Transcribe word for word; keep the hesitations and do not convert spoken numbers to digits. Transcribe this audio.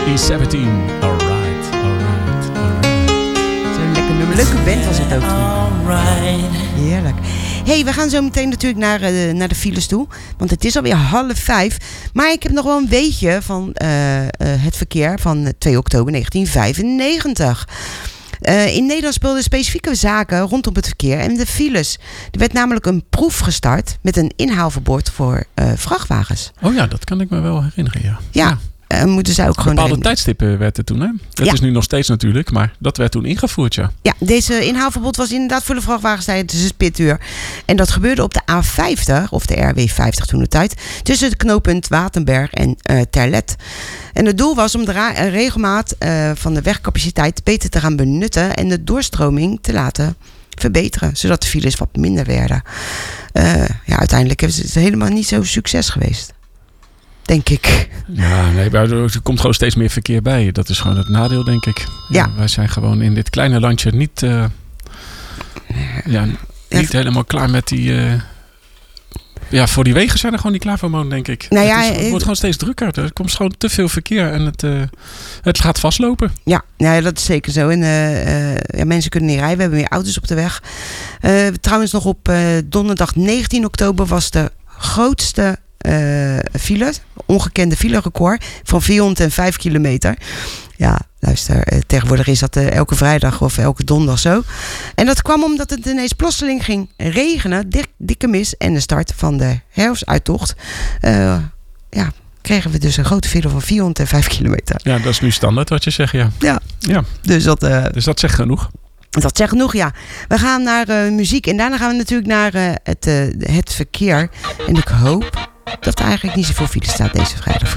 E zeventien. Alright, alright, alright. Zo'n lekker nummer. Leuke band was het ook toen. Heerlijk. Hey, we gaan zo meteen natuurlijk naar, uh, naar de files toe. Want het is alweer half vijf. Maar ik heb nog wel een weetje van uh, uh, het verkeer van twee oktober negentien vijfennegentig. Uh, in Nederland speelden specifieke zaken rondom het verkeer en de files. Er werd namelijk een proef gestart met een inhaalverbod voor uh, vrachtwagens. Oh ja, dat kan ik me wel herinneren, ja. Ja. ja. Uh, moeten zij ook gewoon bepaalde erin. tijdstippen werd er toen, hè? Dat ja. is nu nog steeds natuurlijk, maar dat werd toen ingevoerd, ja. Ja, deze inhaalverbod was inderdaad voor de vrachtwagens tijdens het spituur. En dat gebeurde op de A vijftig, of de R W vijftig toen de tijd, tussen het knooppunt Watenberg en uh, Terlet. En het doel was om de ra- regelmaat uh, van de wegcapaciteit beter te gaan benutten en de doorstroming te laten verbeteren, zodat de files wat minder werden. Uh, ja, uiteindelijk is het helemaal niet zo'n succes geweest. Denk ik. Ja, nee, er komt gewoon steeds meer verkeer bij. Dat is gewoon het nadeel, denk ik. Ja. Ja, wij zijn gewoon in dit kleine landje niet, uh, ja, niet ja. helemaal klaar met die... Uh, ja, voor die wegen zijn er gewoon niet klaar voor, man, denk ik. Nou ja, het, is, het wordt gewoon steeds drukker. Er komt gewoon te veel verkeer en het, uh, het gaat vastlopen. Ja, ja, dat is zeker zo. En uh, uh, ja, mensen kunnen niet rijden. We hebben meer auto's op de weg. Uh, trouwens, nog op uh, donderdag negentien oktober was de grootste Uh, file, ongekende filerecord van vierhonderdvijf kilometer. Ja, luister, uh, tegenwoordig is dat uh, elke vrijdag of elke donderdag zo. En dat kwam omdat het ineens plotseling ging regenen, dik, dikke mis en de start van de herfstuittocht. Uh, ja, kregen we dus een grote file van vierhonderdvijf kilometer. Ja, dat is nu standaard wat je zegt, ja. Ja, ja. Dus, dat, uh, dus dat zegt genoeg. Dat zegt genoeg, ja. We gaan naar uh, muziek en daarna gaan we natuurlijk naar uh, het, uh, het verkeer. En ik hoop dat er eigenlijk niet zoveel file staat deze vrijdag voor